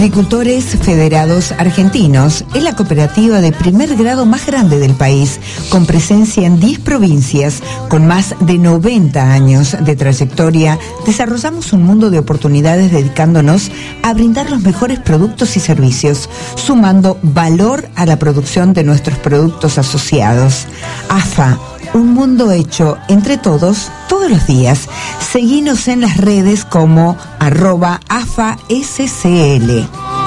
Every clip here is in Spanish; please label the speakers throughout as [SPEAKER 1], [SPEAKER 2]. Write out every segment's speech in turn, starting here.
[SPEAKER 1] Agricultores Federados Argentinos es la cooperativa de primer grado más grande del país, con presencia en 10 provincias, con más de 90 años de trayectoria. Desarrollamos un mundo de oportunidades dedicándonos a brindar los mejores productos y servicios, sumando valor a la producción de nuestros productos asociados. AFA, un mundo hecho entre todos, todos los días. Seguinos en las redes como @AFASCL.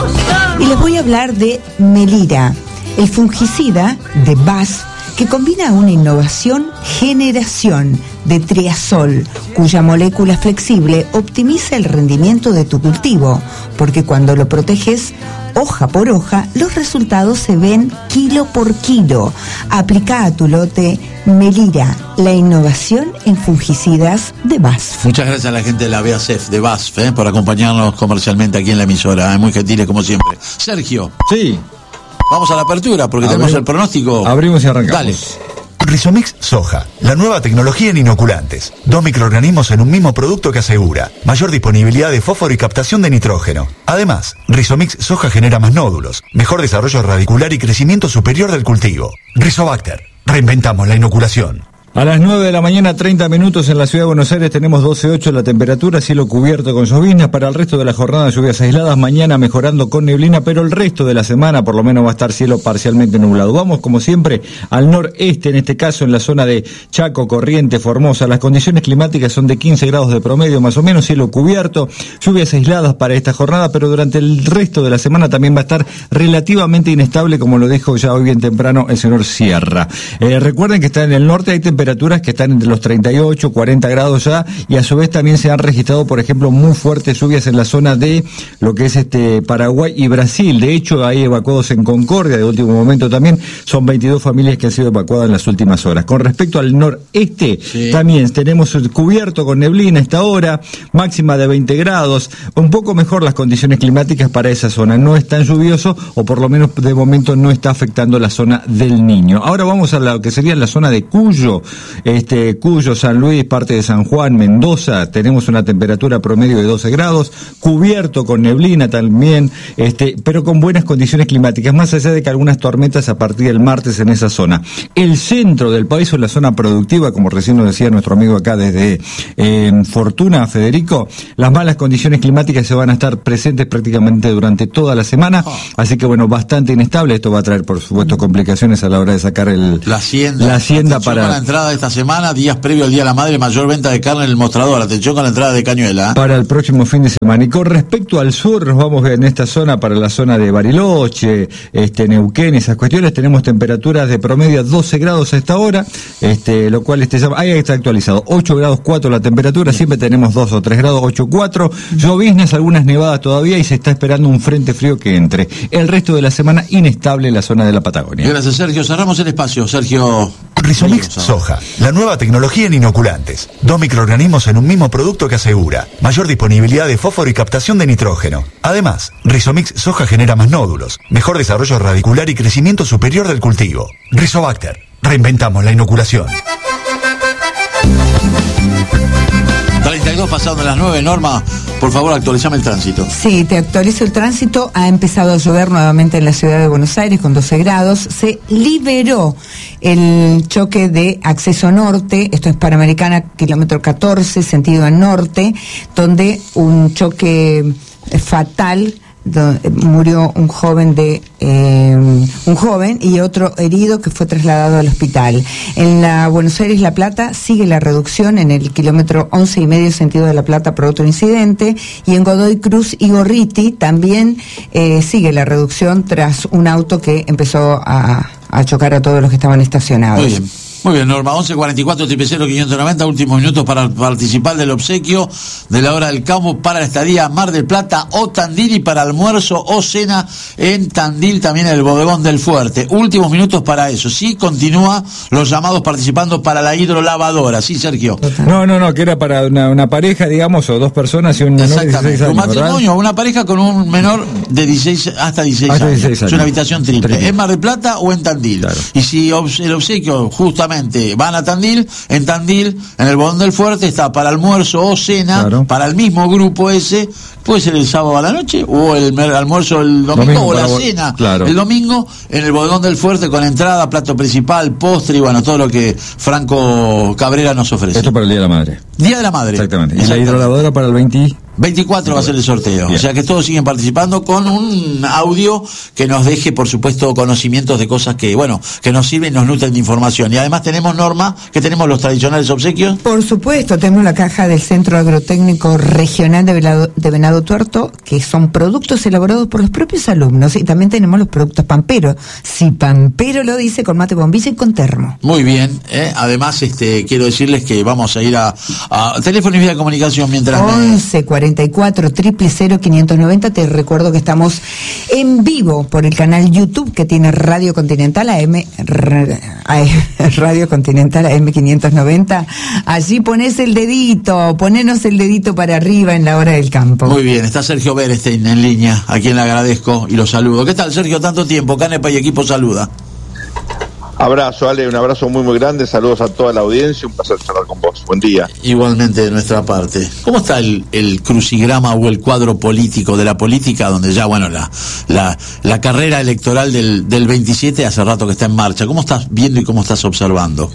[SPEAKER 1] Y les voy a hablar de Melira, el fungicida de BASF, que combina una innovación generación de triazol, cuya molécula flexible optimiza el rendimiento de tu cultivo, porque cuando lo proteges hoja por hoja, los resultados se ven kilo por kilo. Aplica a tu lote Melira, la innovación en fungicidas de BASF.
[SPEAKER 2] Muchas gracias a la gente de la BASF, de BASF, por acompañarnos comercialmente aquí en la emisora. Muy gentiles como siempre. Sergio.
[SPEAKER 3] Sí.
[SPEAKER 2] Vamos a la apertura porque tenemos el pronóstico.
[SPEAKER 3] Abrimos y arrancamos.
[SPEAKER 2] Dale.
[SPEAKER 4] Rizomix Soja, la nueva tecnología en inoculantes. 2 microorganismos en un mismo producto que asegura mayor disponibilidad de fósforo y captación de nitrógeno. Además, Rizomix Soja genera más nódulos, mejor desarrollo radicular y crecimiento superior del cultivo. Rizobacter, reinventamos la inoculación.
[SPEAKER 3] A las 9 de la mañana, 30 minutos en la ciudad de Buenos Aires, tenemos 12.8 la temperatura, cielo cubierto con lloviznas. Para el resto de la jornada, lluvias aisladas, mañana mejorando con neblina, pero el resto de la semana por lo menos va a estar cielo parcialmente nublado. Vamos, como siempre, al noreste, en este caso en la zona de Chaco, Corrientes, Formosa. Las condiciones climáticas son de 15 grados de promedio, más o menos, cielo cubierto, lluvias aisladas para esta jornada, pero durante el resto de la semana también va a estar relativamente inestable, como lo dijo ya hoy bien temprano el señor Sierra. Recuerden que está en el norte, hay temperaturas que están entre los 38, 40 grados ya, y a su vez también se han registrado, por ejemplo, muy fuertes lluvias en la zona de lo que es Paraguay y Brasil. De hecho, hay evacuados en Concordia de último momento también, son 22 familias que han sido evacuadas en las últimas horas. Con respecto al noreste, también tenemos cubierto con neblina esta hora, máxima de 20 grados, un poco mejor las condiciones climáticas para esa zona, no es tan lluvioso, o por lo menos de momento no está afectando la zona del Niño. Ahora vamos a lo que sería la zona de Cuyo, Cuyo, San Luis, parte de San Juan, Mendoza. Tenemos una temperatura promedio de 12 grados, cubierto con neblina también, pero con buenas condiciones climáticas, más allá de que algunas tormentas a partir del martes en esa zona. El centro del país, o la zona productiva, como recién nos decía nuestro amigo acá desde Fortuna, Federico, las malas condiciones climáticas se van a estar presentes prácticamente durante toda la semana, así que bueno, bastante inestable. Esto va a traer, por supuesto, complicaciones a la hora de sacar la hacienda para
[SPEAKER 2] la entrada de esta semana, días previo al Día de la Madre, mayor venta de carne en el mostrador. Atención con la entrada de Cañuela.
[SPEAKER 3] Para el próximo fin de semana. Y con respecto al sur, nos vamos en esta zona, para la zona de Bariloche, Neuquén, esas cuestiones, tenemos temperaturas de promedio 12 grados a esta hora, lo cual ahí está actualizado, 8 grados 4 la temperatura, siempre tenemos 2 o 3 grados, 8, 4, lloviznas, algunas nevadas todavía, y se está esperando un frente frío que entre. El resto de la semana inestable en la zona de la Patagonia.
[SPEAKER 2] Gracias, Sergio. Cerramos el espacio, Sergio.
[SPEAKER 4] Rizomix Soja, la nueva tecnología en inoculantes. 2 microorganismos en un mismo producto que asegura mayor disponibilidad de fósforo y captación de nitrógeno. Además, Rizomix Soja genera más nódulos, mejor desarrollo radicular y crecimiento superior del cultivo. Rizobacter, reinventamos la inoculación.
[SPEAKER 2] 32 pasando las 9, Norma, por favor actualizame el tránsito.
[SPEAKER 1] Sí, te actualizo el tránsito. Ha empezado a llover nuevamente en la ciudad de Buenos Aires con 12 grados. Se liberó el choque de acceso norte, esto es Panamericana, kilómetro 14, sentido al norte, donde un choque fatal, murió un joven y otro herido que fue trasladado al hospital. En la Buenos Aires La Plata sigue la reducción en el kilómetro 11,5 sentido de La Plata por otro incidente, y en Godoy Cruz y Gorriti también sigue la reducción tras un auto que empezó a chocar a todos los que estaban estacionados.
[SPEAKER 2] Muy bien, Norma, 1144-00590, últimos minutos para participar del obsequio de la hora del campo para la estadía Mar del Plata o Tandil, y para almuerzo o cena en Tandil, también en el Bodegón del Fuerte. Últimos minutos para eso. Sí, continúa los llamados participando para la hidrolavadora. Sí, Sergio.
[SPEAKER 3] No, que era para una pareja, digamos, o 2 personas y un menor de 16 años,
[SPEAKER 2] un matrimonio,
[SPEAKER 3] ¿verdad?
[SPEAKER 2] Una pareja con un menor de 16 hasta 16 años. Es una habitación triple. ¿En Mar del Plata o en Tandil?
[SPEAKER 3] Claro.
[SPEAKER 2] Y si el obsequio justamente justamente van a Tandil, en el Bodón del Fuerte está para almuerzo o cena,
[SPEAKER 3] claro,
[SPEAKER 2] para el mismo grupo ese, puede ser el sábado a la noche, o el almuerzo el domingo o la cena,
[SPEAKER 3] claro,
[SPEAKER 2] el domingo, en el Bodón del Fuerte con entrada, plato principal, postre y bueno, todo lo que Franco Cabrera nos ofrece.
[SPEAKER 3] Esto para el Día de la Madre.
[SPEAKER 2] Día de la Madre.
[SPEAKER 3] Exactamente. Y la hidrolavadora para el
[SPEAKER 2] 24 va a ser el sorteo.
[SPEAKER 3] Bien.
[SPEAKER 2] O sea que todos siguen participando con un audio que nos deje, por supuesto, conocimientos de cosas que, bueno, que nos sirven y nos nutren de información. Y además tenemos, Norma, que tenemos los tradicionales obsequios.
[SPEAKER 1] Por supuesto, tenemos la caja del Centro Agrotécnico Regional de Venado Tuerto, que son productos elaborados por los propios alumnos. Y también tenemos los productos Pampero. Si Pampero lo dice, con mate bombilla y con termo.
[SPEAKER 2] Muy bien. Además, quiero decirles que vamos a ir a teléfono y vía de comunicación mientras...
[SPEAKER 1] 11 44 000 590. Te recuerdo que estamos en vivo por el canal YouTube que tiene Radio Continental Radio Continental AM 590. Allí ponenos el dedito para arriba en la hora del campo.
[SPEAKER 2] Muy bien, está Sergio Berestein en línea, a quien le agradezco y lo saludo. ¿Qué tal, Sergio? Tanto tiempo. Canepa y equipo saluda.
[SPEAKER 5] Abrazo, Ale, un abrazo muy grande, saludos a toda la audiencia, un placer charlar con vos, buen día.
[SPEAKER 2] Igualmente de nuestra parte. ¿Cómo está el crucigrama o el cuadro político de la política, donde ya, bueno, la carrera electoral del 27 hace rato que está en marcha? ¿Cómo estás viendo y cómo estás observando?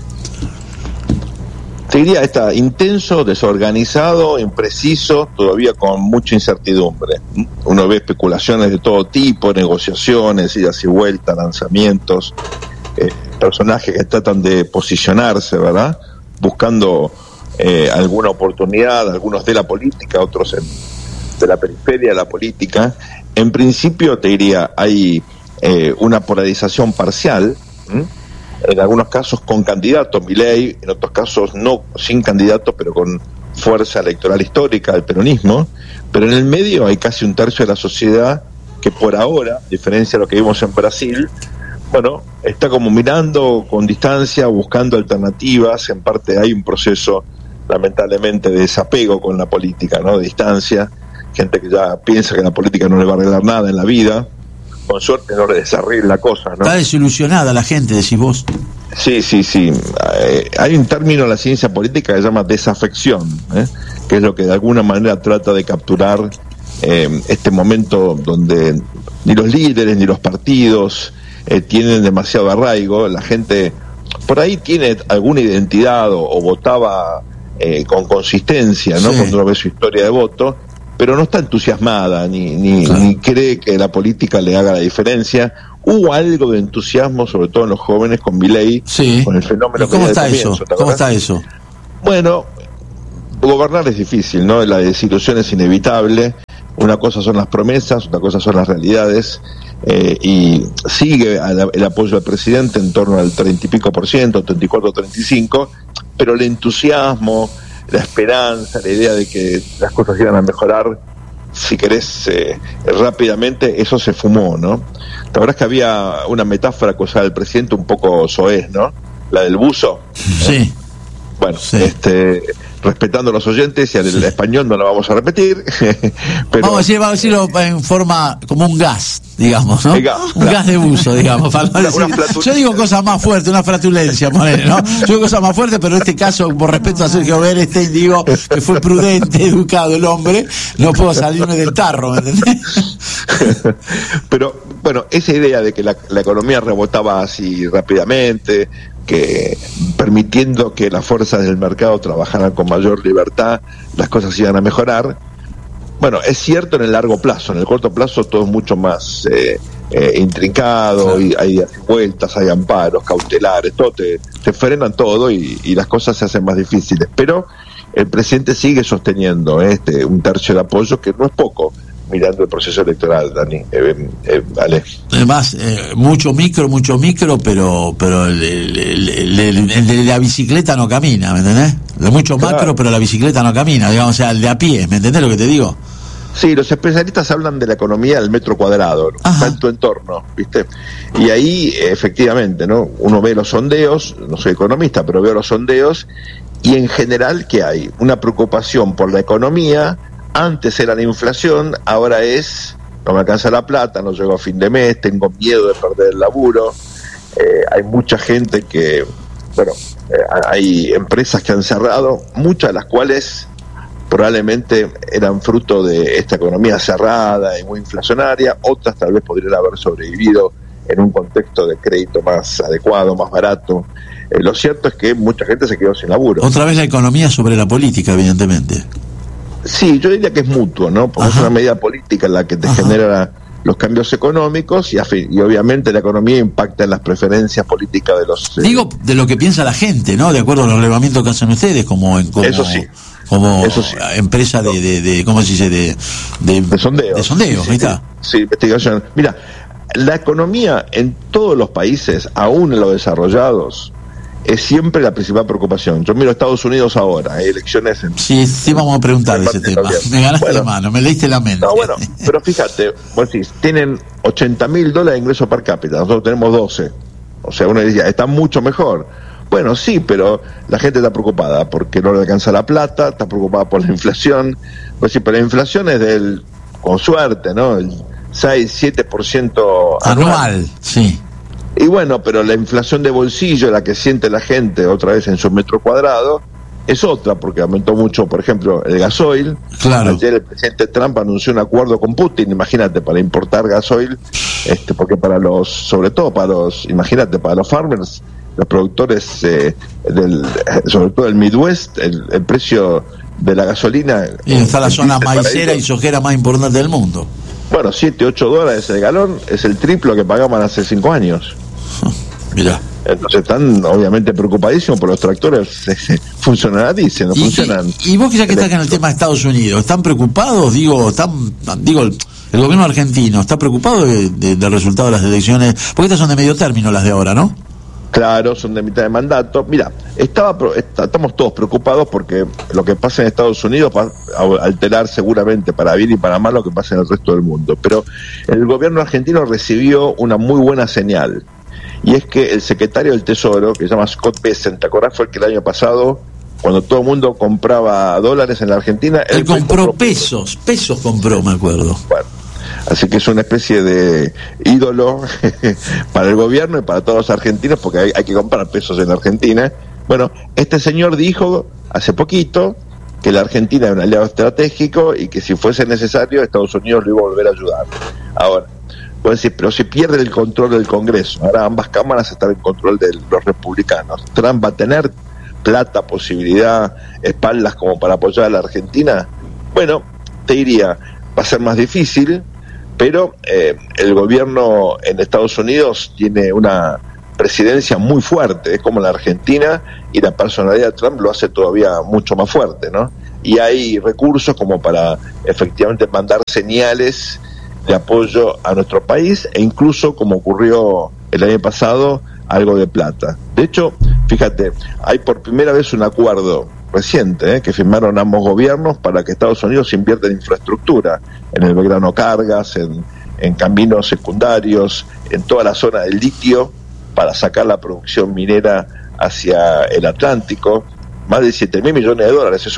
[SPEAKER 5] Te diría, está intenso, desorganizado, impreciso, todavía con mucha incertidumbre. Uno ve especulaciones de todo tipo, negociaciones, idas y vueltas, lanzamientos, personajes que tratan de posicionarse, ¿verdad? Buscando alguna oportunidad, algunos de la política, otros de la periferia de la política. En principio, te diría, hay una polarización parcial, en algunos casos con candidato, Milei, en otros casos no, sin candidato, pero con fuerza electoral histórica del peronismo, pero en el medio hay casi un tercio de la sociedad que por ahora, a diferencia de lo que vimos en Brasil, bueno, está como mirando con distancia, buscando alternativas. En parte hay un proceso, lamentablemente, de desapego con la política, ¿no? De distancia, gente que ya piensa que la política no le va a arreglar nada en la vida, con suerte no le desarregla la cosa, ¿no?
[SPEAKER 2] Está desilusionada la gente, decís vos.
[SPEAKER 5] Sí. Hay un término en la ciencia política que se llama desafección, que es lo que de alguna manera trata de capturar este momento donde ni los líderes ni los partidos tienen demasiado arraigo. La gente por ahí tiene alguna identidad o votaba con consistencia, ¿no? Sí. Cuando uno ve su historia de voto, pero no está entusiasmada ni cree que la política le haga la diferencia. Hubo algo de entusiasmo, sobre todo en los jóvenes, con Milei,
[SPEAKER 2] sí,
[SPEAKER 5] con el fenómeno.
[SPEAKER 2] ¿Cómo está eso? ¿Cómo está eso?
[SPEAKER 5] Bueno, gobernar es difícil, ¿no? La desilusión es inevitable. Una cosa son las promesas, otra cosa son las realidades. Y sigue el apoyo del presidente en torno al 30 y pico por ciento, 34, 35, pero el entusiasmo, la esperanza, la idea de que las cosas iban a mejorar, si querés, rápidamente, eso se fumó, ¿no? La verdad es que había una metáfora que usaba el presidente un poco soez, ¿no? La del buzo.
[SPEAKER 2] Sí.
[SPEAKER 5] Bueno, sí. Respetando a los oyentes y al español no lo vamos a repetir, pero
[SPEAKER 2] vamos a decirlo en forma como un gas, digamos, ¿no? Un gas de buzo, digamos. Yo digo cosas más fuertes, una flatulencia, ponele, ¿no? Yo digo cosas más fuertes, pero en este caso, por respeto a Sergio Berestein, digo que fue prudente, educado el hombre, no puedo salirme del tarro, ¿me entendés?
[SPEAKER 5] Pero, bueno, esa idea de que la economía rebotaba así rápidamente, que permitiendo que las fuerzas del mercado trabajaran con mayor libertad, las cosas iban a mejorar. Bueno, es cierto en el largo plazo. En el corto plazo todo es mucho más intrincado, y hay vueltas, hay amparos cautelares, todo te frenan todo y las cosas se hacen más difíciles. Pero el presidente sigue sosteniendo un tercio de apoyo, que no es poco, mirando el proceso electoral, Dani, Ale.
[SPEAKER 2] Además, mucho micro, pero el de la bicicleta no camina, ¿me entendés? De mucho claro. Macro, pero la bicicleta no camina, digamos, o sea, el de a pie, ¿me entendés lo que te digo?
[SPEAKER 5] Sí, los especialistas hablan de la economía del metro cuadrado, está en tu entorno, ¿viste? Y ahí, efectivamente, ¿no? Uno ve los sondeos, no soy economista, pero veo los sondeos, y en general, ¿qué hay? Una preocupación por la economía. Antes era la inflación, ahora es, no me alcanza la plata, no llego a fin de mes, tengo miedo de perder el laburo. Hay mucha gente que bueno, hay empresas que han cerrado, muchas de las cuales probablemente eran fruto de esta economía cerrada y muy inflacionaria, otras tal vez podrían haber sobrevivido en un contexto de crédito más adecuado, más barato. Lo cierto es que mucha gente se quedó sin laburo.
[SPEAKER 2] Otra vez la economía sobre la política, evidentemente.
[SPEAKER 5] Sí, yo diría que es mutuo, ¿no? Porque es una medida política en la que te genera los cambios económicos y obviamente la economía impacta en las preferencias políticas de los...
[SPEAKER 2] Digo, de lo que piensa la gente, ¿no? De acuerdo a los relevamientos que hacen ustedes, como
[SPEAKER 5] eso sí.
[SPEAKER 2] Como
[SPEAKER 5] eso sí.
[SPEAKER 2] Empresa de ¿cómo se dice? De
[SPEAKER 5] sondeo.
[SPEAKER 2] De sondeo,
[SPEAKER 5] sí,
[SPEAKER 2] ahí está.
[SPEAKER 5] Sí, investigación. Mira, la economía en todos los países, aún en los desarrollados, es siempre la principal preocupación. Yo miro Estados Unidos ahora, hay elecciones en...
[SPEAKER 2] Sí, vamos a preguntar de ese tema. Me ganaste la mano, me leíste la mente.
[SPEAKER 5] No, bueno, pero fíjate, vos decís, tienen $80,000 de ingreso per cápita, nosotros tenemos 12. O sea, uno diría, está mucho mejor. Bueno, sí, pero la gente está preocupada porque no le alcanza la plata, está preocupada por la inflación. Pues sí, pero la inflación es con suerte, ¿no? El 6-7%
[SPEAKER 2] anual, sí.
[SPEAKER 5] Y bueno, pero la inflación de bolsillo, la que siente la gente otra vez en su metro cuadrado, es otra, porque aumentó mucho, por ejemplo, el gasoil.
[SPEAKER 2] Claro.
[SPEAKER 5] Ayer el presidente Trump anunció un acuerdo con Putin, imagínate, para importar gasoil, porque sobre todo para los farmers, los productores sobre todo del Midwest, el precio de la gasolina...
[SPEAKER 2] Y está la zona maicera y sojera más importante del mundo.
[SPEAKER 5] Bueno, $7-8 el galón es el triplo que pagaban hace 5 años.
[SPEAKER 2] Mirá.
[SPEAKER 5] Entonces están obviamente preocupadísimos por los tractores. Funcionarán, dicen, no funcionan.
[SPEAKER 2] Y vos que ya que estás en el tema de Estados Unidos, ¿están preocupados? El gobierno argentino, ¿está preocupado del resultado de las elecciones? Porque estas son de medio término las de ahora, ¿no?
[SPEAKER 5] Claro, son de mitad de mandato. Mira, estamos todos preocupados porque lo que pasa en Estados Unidos va a alterar seguramente para bien y para mal lo que pasa en el resto del mundo. Pero el gobierno argentino recibió una muy buena señal. Y es que el secretario del Tesoro, que se llama Scott Bessent, ¿te acordás? Fue el que el año pasado, cuando todo el mundo compraba dólares en la Argentina...
[SPEAKER 2] Él compró pesos compró, me acuerdo.
[SPEAKER 5] Bueno, así que es una especie de ídolo para el gobierno y para todos los argentinos, porque hay que comprar pesos en la Argentina. Bueno, este señor dijo hace poquito que la Argentina es un aliado estratégico y que si fuese necesario Estados Unidos lo iba a volver a ayudar. Ahora, pueden decir, pero si pierde el control del Congreso, ahora ambas cámaras están en control de los republicanos, ¿Trump va a tener plata, posibilidad, espaldas como para apoyar a la Argentina? Bueno, te diría, va a ser más difícil, pero el gobierno en Estados Unidos tiene una presidencia muy fuerte, es como la Argentina, y la personalidad de Trump lo hace todavía mucho más fuerte, ¿no? Y hay recursos como para efectivamente mandar señales de apoyo a nuestro país, e incluso, como ocurrió el año pasado, algo de plata. De hecho, fíjate, hay por primera vez un acuerdo reciente que firmaron ambos gobiernos para que Estados Unidos invierta en infraestructura, en el Belgrano Cargas, en caminos secundarios, en toda la zona del litio, para sacar la producción minera hacia el Atlántico. Más de $7.000 millones, eso